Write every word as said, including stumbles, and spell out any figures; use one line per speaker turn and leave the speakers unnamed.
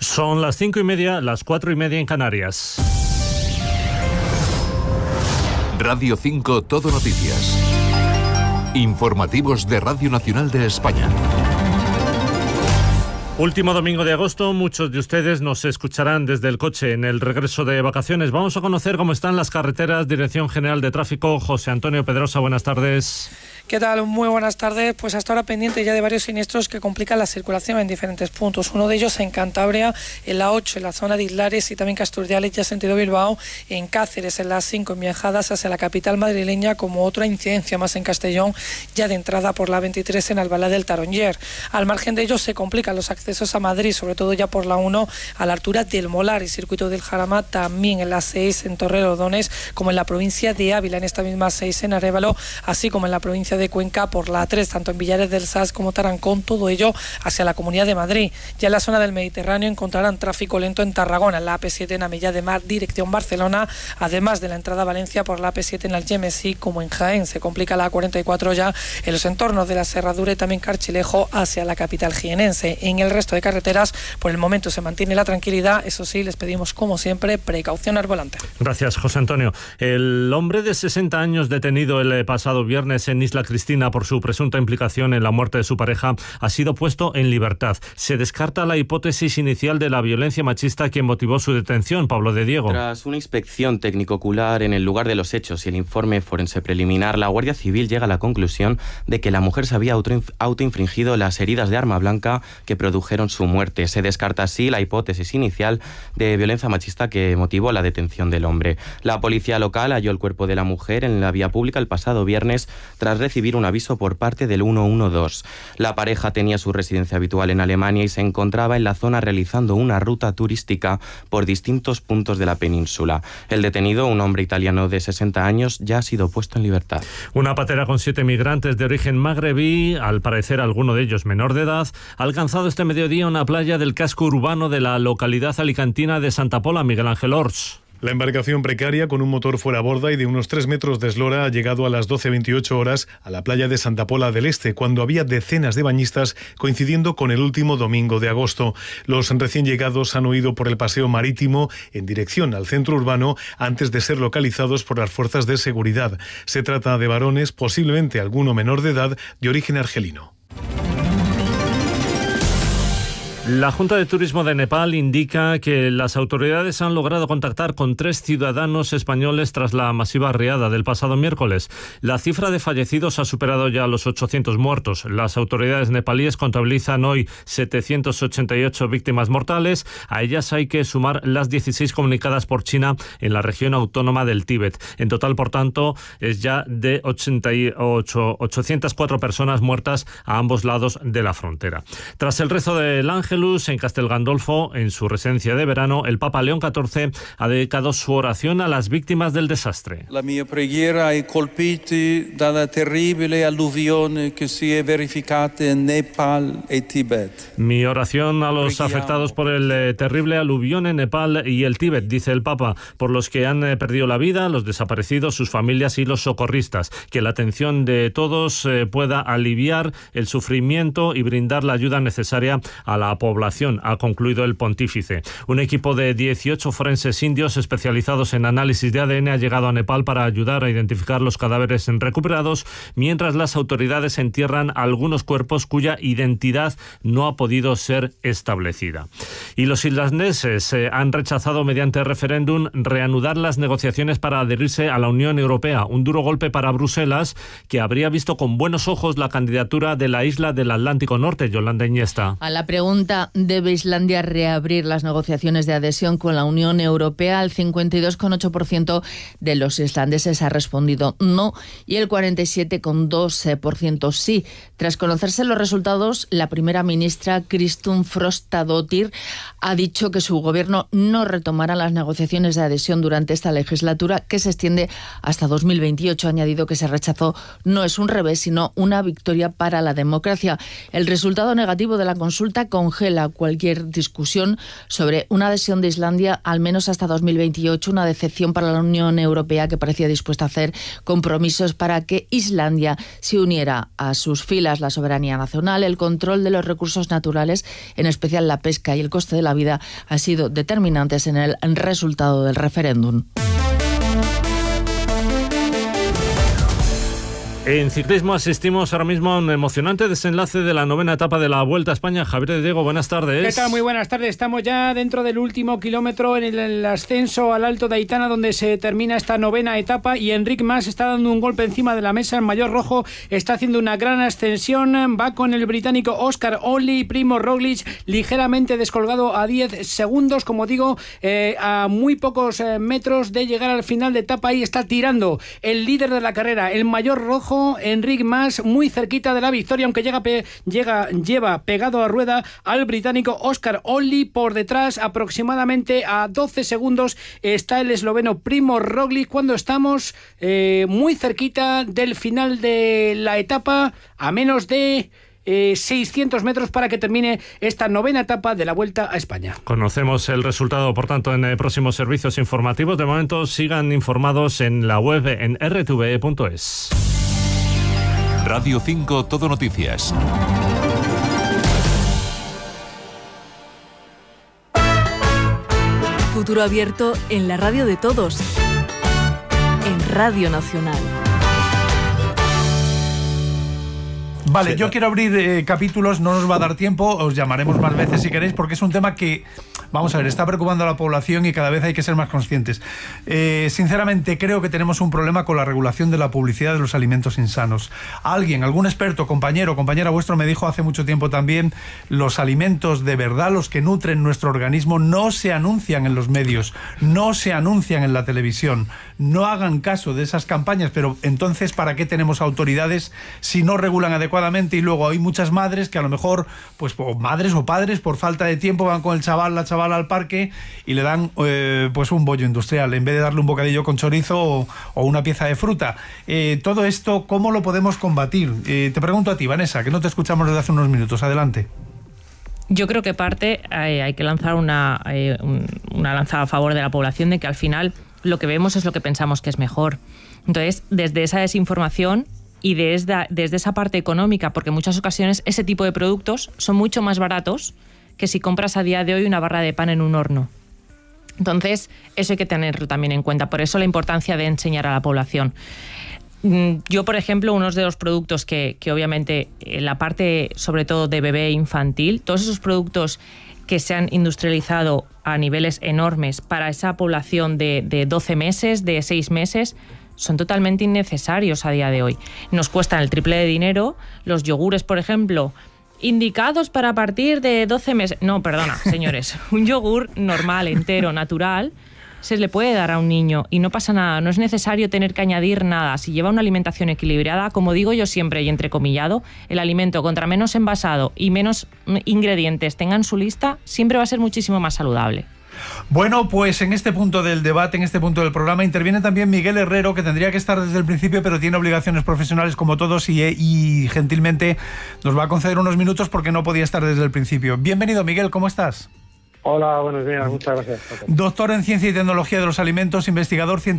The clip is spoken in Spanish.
Son las cinco y media, las cuatro y media en Canarias.
Radio cinco Todo Noticias. Informativos de Radio Nacional de España.
Último domingo de agosto, muchos de ustedes nos escucharán desde el coche en el regreso de vacaciones. Vamos a conocer cómo están las carreteras. Dirección General de Tráfico, José Antonio Pedrosa, buenas tardes.
¿Qué tal? Muy buenas tardes. Pues hasta ahora pendiente ya de varios siniestros que complican la circulación en diferentes puntos. Uno de ellos en Cantabria, en la ocho, en la zona de Islares y también Casturdiales, ya sentido Bilbao, en Cáceres, en las cinco, en viajadas hacia la capital madrileña, como otra incidencia más en Castellón, ya de entrada por la veintitrés en Albalá del Taronyer. Al margen de ellos se complican los accesos a Madrid, sobre todo ya por la uno a la altura del Molar y Circuito del Jarama, también en la seis en Torrelodones, como en la provincia de Ávila, en esta misma seis en Arévalo, así como en la provincia de Cuenca por la tres, tanto en Villares del Saz como Tarancón, todo ello hacia la Comunidad de Madrid. Ya en la zona del Mediterráneo encontrarán tráfico lento en Tarragona, en la A P siete en Amillá de Mar, dirección Barcelona, además de la entrada a Valencia por la A P siete en Algemesí, como en Jaén. Se complica la A cuarenta y cuatro ya en los entornos de la Serradura y también Carchilejo hacia la capital jienense. En el resto de carreteras, por el momento se mantiene la tranquilidad. Eso sí, les pedimos como siempre precaución al volante.
Gracias, José Antonio. El hombre de sesenta años detenido el pasado viernes en Isla Cristina por su presunta implicación en la muerte de su pareja ha sido puesto en libertad. Se descarta la hipótesis inicial de la violencia machista que motivó su detención. Pablo de Diego.
Tras una inspección técnico-ocular en el lugar de los hechos y el informe forense preliminar, la Guardia Civil llega a la conclusión de que la mujer se había autoinfringido las heridas de arma blanca que produjeron su muerte. Se descarta así la hipótesis inicial de violencia machista que motivó la detención del hombre. La policía local halló el cuerpo de la mujer en la vía pública el pasado viernes tras recibir un aviso por parte del uno uno dos. La pareja tenía su residencia habitual en Alemania y se encontraba en la zona realizando una ruta turística por distintos puntos de la península. El detenido, un hombre italiano de sesenta años, ya ha sido puesto en libertad.
Una patera con siete migrantes de origen magrebí, al parecer alguno de ellos menor de edad, ha alcanzado este mediodía una playa del casco urbano de la localidad alicantina de Santa Pola. Miguel Ángel Ors.
La embarcación precaria, con un motor fuera a borda y de unos tres metros de eslora, ha llegado a las doce veintiocho horas a la playa de Santa Pola del Este, cuando había decenas de bañistas, coincidiendo con el último domingo de agosto. Los recién llegados han huido por el paseo marítimo en dirección al centro urbano antes de ser localizados por las fuerzas de seguridad. Se trata de varones, posiblemente alguno menor de edad, de origen argelino.
La Junta de Turismo de Nepal indica que las autoridades han logrado contactar con tres ciudadanos españoles tras la masiva riada del pasado miércoles. La cifra de fallecidos ha superado ya los ochocientos muertos. Las autoridades nepalíes contabilizan hoy setecientas ochenta y ocho víctimas mortales. A ellas hay que sumar las dieciséis comunicadas por China en la región autónoma del Tíbet. En total, por tanto, es ya de ochenta y ocho, ochocientas cuatro personas muertas a ambos lados de la frontera. Tras el rezo del Ángel en Castel Gandolfo, en su residencia de verano, el Papa León catorce ha dedicado su oración a las víctimas del desastre.
La mia preghiera ai colpiti dalla terribile alluvione che si è verificata in Nepal e Tibet.
Mi oración a los afectados por el eh, terrible aluvión en Nepal y el Tíbet, dice el Papa, por los que han eh, perdido la vida, los desaparecidos, sus familias y los socorristas. Que la atención de todos eh, pueda aliviar el sufrimiento y brindar la ayuda necesaria a la población. población, ha concluido el pontífice. Un equipo de dieciocho forenses indios especializados en análisis de A D N ha llegado a Nepal para ayudar a identificar los cadáveres recuperados, mientras las autoridades entierran algunos cuerpos cuya identidad no ha podido ser establecida. Y los islandeses eh, han rechazado mediante referéndum reanudar las negociaciones para adherirse a la Unión Europea. Un duro golpe para Bruselas, que habría visto con buenos ojos la candidatura de la isla del Atlántico Norte. Yolanda Iniesta.
A la pregunta ¿debe Islandia reabrir las negociaciones de adhesión con la Unión Europea? El cincuenta y dos coma ocho por ciento de los islandeses ha respondido no y el cuarenta y siete coma dos por ciento sí. Tras conocerse los resultados, la primera ministra Kristrún Frostadóttir ha dicho que su gobierno no retomará las negociaciones de adhesión durante esta legislatura, que se extiende hasta dos mil veintiocho. Ha añadido que ese rechazo no es un revés, sino una victoria para la democracia. El resultado negativo de la consulta con congela cualquier discusión sobre una adhesión de Islandia, al menos hasta dos mil veintiocho, una decepción para la Unión Europea, que parecía dispuesta a hacer compromisos para que Islandia se uniera a sus filas. La soberanía nacional, el control de los recursos naturales, en especial la pesca, y el coste de la vida han sido determinantes en el resultado del referéndum.
En ciclismo asistimos ahora mismo a un emocionante desenlace de la novena etapa de la Vuelta a España. Javier de Diego, buenas tardes.
¿Qué tal? Muy buenas tardes. Estamos ya dentro del último kilómetro en el, el ascenso al Alto de Aitana, donde se termina esta novena etapa, y Enric Mas está dando un golpe encima de la mesa. El maillot rojo está haciendo una gran ascensión. Va con el británico Oscar Onley, Primo Roglic ligeramente descolgado a diez segundos, como digo, eh, a muy pocos eh, metros de llegar al final de etapa. Ahí está tirando el líder de la carrera, el maillot rojo, Enric Mas, muy cerquita de la victoria, aunque llega, pe, llega lleva pegado a rueda al británico Oscar Onley. Por detrás, aproximadamente a doce segundos, está el esloveno Primo Roglic, cuando estamos eh, muy cerquita del final de la etapa, a menos de Eh, seiscientos metros para que termine esta novena etapa de la Vuelta a España.
Conocemos el resultado, por tanto, en eh, próximos servicios informativos. De momento, sigan informados en la web en r t v punto es.
Radio cinco Todo Noticias.
Futuro abierto en la radio de todos. En Radio Nacional.
Vale, yo quiero abrir eh, capítulos, no nos va a dar tiempo, os llamaremos más veces si queréis, porque es un tema que, vamos a ver, está preocupando a la población y cada vez hay que ser más conscientes. Eh, sinceramente, creo que tenemos un problema con la regulación de la publicidad de los alimentos insanos. Alguien, algún experto, compañero, compañera vuestro me dijo hace mucho tiempo también, los alimentos de verdad, los que nutren nuestro organismo, no se anuncian en los medios, no se anuncian en la televisión. No hagan caso de esas campañas, pero entonces, ¿para qué tenemos autoridades si no regulan adecuadamente? Y luego hay muchas madres que a lo mejor, pues o madres o padres, por falta de tiempo, van con el chaval, la chavala al parque y le dan eh, pues un bollo industrial, en vez de darle un bocadillo con chorizo o, o una pieza de fruta. Eh, todo esto, ¿cómo lo podemos combatir? Eh, te pregunto a ti, Vanessa, que no te escuchamos desde hace unos minutos. Adelante.
Yo creo que parte eh, hay que lanzar una, eh, un, una lanza a favor de la población, de que al final lo que vemos es lo que pensamos que es mejor. Entonces, desde esa desinformación y desde, desde esa parte económica, porque en muchas ocasiones ese tipo de productos son mucho más baratos que si compras a día de hoy una barra de pan en un horno. Entonces, eso hay que tenerlo también en cuenta. Por eso la importancia de enseñar a la población. Yo, por ejemplo, uno de los productos que, que obviamente en la parte, sobre todo de bebé infantil, todos esos productos que se han industrializado a niveles enormes para esa población de, de doce meses, de seis meses, son totalmente innecesarios a día de hoy. Nos cuestan el triple de dinero. Los yogures, por ejemplo, indicados para partir de doce meses. No, perdona, señores. Un yogur normal, entero, natural, se le puede dar a un niño y no pasa nada. No es necesario tener que añadir nada. Si lleva una alimentación equilibrada, como digo yo siempre y entrecomillado, el alimento contra menos envasado y menos ingredientes tenga en su lista, siempre va a ser muchísimo más saludable.
Bueno, pues en este punto del debate, en este punto del programa, interviene también Miguel Herrero, que tendría que estar desde el principio, pero tiene obligaciones profesionales como todos y, y gentilmente nos va a conceder unos minutos porque no podía estar desde el principio. Bienvenido, Miguel, ¿cómo estás?
Hola, buenos días, muchas gracias.
Doctor en Ciencia y Tecnología de los Alimentos, investigador científico